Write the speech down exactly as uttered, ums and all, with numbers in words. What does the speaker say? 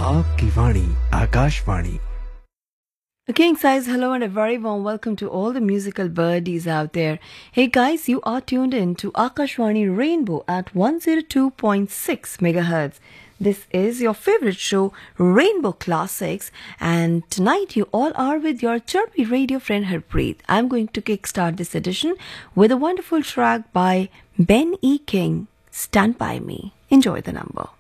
आपकी वाणी Akashvani. A king size hello and a very warm welcome to all the musical birdies out there. Hey guys, you are tuned in to Akashwani Rainbow at one oh two point six megahertz. This is your favorite show, Rainbow Classics, and tonight you all are with your chirpy radio friend Harpreet. I'm going to kickstart this edition with a wonderful track by Ben E. King, Stand By Me. Enjoy the number.